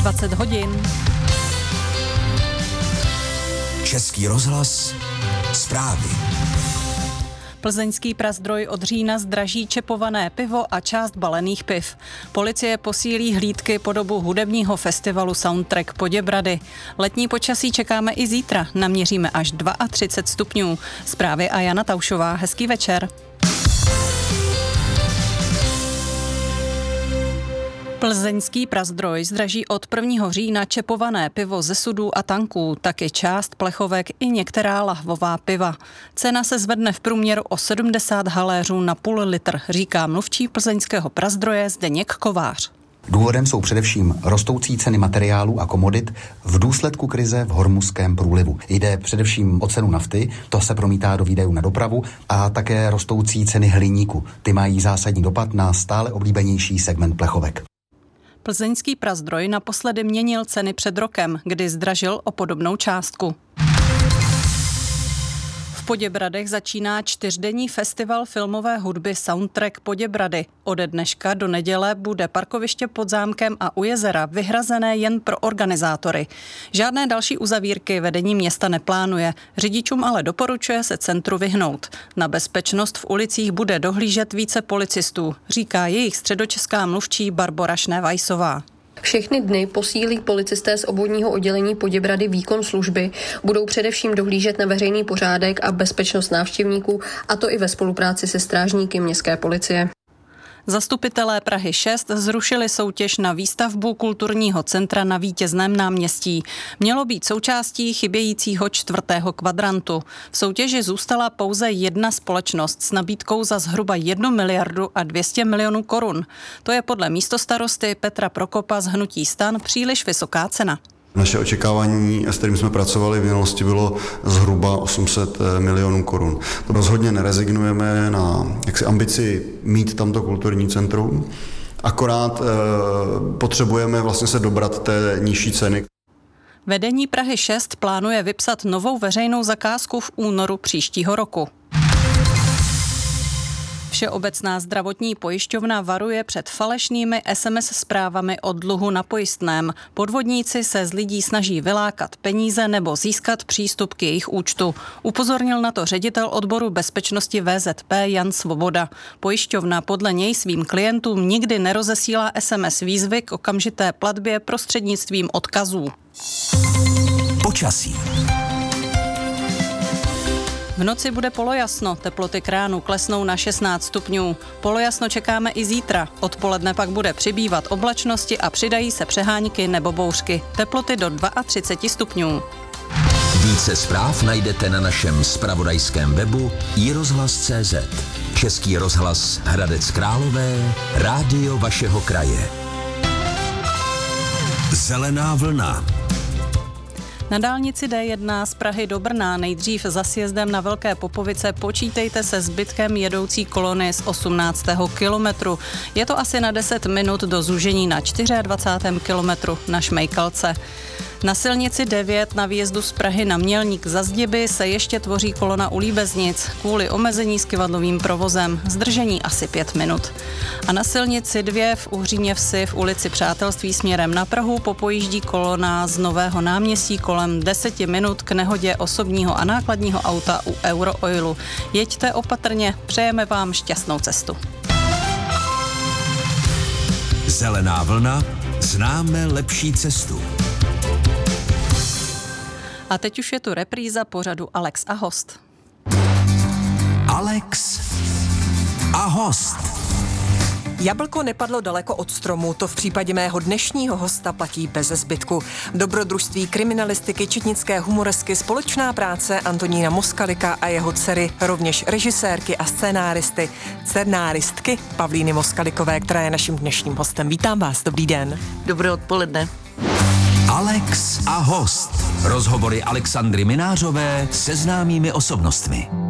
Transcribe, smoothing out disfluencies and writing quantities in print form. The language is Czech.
20 hodin. Český rozhlas, zprávy. Plzeňský Prazdroj od října zdraží čepované pivo a část balených piv. Policie posílí hlídky po dobu hudebního festivalu Soundtrack Poděbrady. Letní počasí čekáme i zítra, naměříme až 32 stupňů. Zprávy a Jana Taušová, hezký večer. Plzeňský Prazdroj zdraží od 1. října čepované pivo ze sudů a tanků, taky část plechovek i některá lahvová piva. Cena se zvedne v průměru o 70 haléřů na půl litr, říká mluvčí plzeňského Prazdroje Zdeněk Kovář. Důvodem jsou především rostoucí ceny materiálů a komodit v důsledku krize v Hormuzském průlivu. Jde především o cenu nafty, to se promítá do výdajů na dopravu, a také rostoucí ceny hliníku. Ty mají zásadní dopad na stále oblíbenější segment plechovek. Plzeňský Prazdroj naposledy měnil ceny před rokem, kdy zdražil o podobnou částku. V Poděbradech začíná 4denní festival filmové hudby Soundtrack Poděbrady. Ode dneška do neděle bude parkoviště pod zámkem a u jezera vyhrazené jen pro organizátory. Žádné další uzavírky vedení města neplánuje. Řidičům ale doporučuje se centru vyhnout. Na bezpečnost v ulicích bude dohlížet více policistů, říká jejich středočeská mluvčí Barbora Šnevajsová. Všechny dny posílí policisté z obvodního oddělení Poděbrady výkon služby, budou především dohlížet na veřejný pořádek a bezpečnost návštěvníků, a to i ve spolupráci se strážníky městské policie. Zastupitelé Prahy 6 zrušili soutěž na výstavbu kulturního centra na Vítězném náměstí. Mělo být součástí chybějícího 4. kvadrantu. V soutěži zůstala pouze jedna společnost s nabídkou za zhruba 1 miliardu a 200 milionů korun. To je podle místostarosty Petra Prokopa z hnutí STAN příliš vysoká cena. Naše očekávání, s kterým jsme pracovali v minulosti, bylo zhruba 800 milionů korun. To rozhodně nerezignujeme na ambici mít tamto kulturní centrum, akorát potřebujeme vlastně se dobrat té nižší ceny. Vedení Prahy 6 plánuje vypsat novou veřejnou zakázku v únoru příštího roku. Všeobecná zdravotní pojišťovna varuje před falešnými SMS zprávami o dluhu na pojistném. Podvodníci se z lidí snaží vylákat peníze nebo získat přístup k jejich účtu. Upozornil na to ředitel odboru bezpečnosti VZP Jan Svoboda. Pojišťovna podle něj svým klientům nikdy nerozesílá SMS výzvy k okamžité platbě prostřednictvím odkazů. Počasí. V noci bude polojasno, teploty k ránu klesnou na 16 stupňů. Polojasno čekáme i zítra, odpoledne pak bude přibývat oblačnosti a přidají se přehánky nebo bouřky. Teploty do 32 stupňů. Více zpráv najdete na našem zpravodajském webu iRozhlas.cz. Český rozhlas Hradec Králové, rádio vašeho kraje. Zelená vlna. Na dálnici D1 z Prahy do Brna nejdřív za sjezdem na Velké Popovice počítejte se zbytkem jedoucí kolony z 18. kilometru. Je to asi na 10 minut do zúžení na 24. kilometru na Šmejkalce. Na silnici 9 na výjezdu z Prahy na Mělník za Zdiby se ještě tvoří kolona u Líbeznic kvůli omezení s kyvadlovým provozem. Zdržení asi 5 minut. A na silnici 2 v Uhříně Vsi v ulici Přátelství směrem na Prahu popojíždí kolona z Nového náměstí kolem 10 minut k nehodě osobního a nákladního auta u Eurooilu. Jeďte opatrně, přejeme vám šťastnou cestu. Zelená vlna, známe lepší cestu. A teď už je tu repríza pořadu Alex a host. Alex a host. Jablko nepadlo daleko od stromu, to v případě mého dnešního hosta platí beze zbytku. Dobrodružství kriminalistiky, četnické humoresky, společná práce Antonína Moskalika a jeho dcery, rovněž režisérky a scénáristky Pavlíny Moskalikové, která je naším dnešním hostem. Vítám vás, dobrý den. Dobré odpoledne. Alex a host. Rozhovory Alexandry Minářové se známými osobnostmi.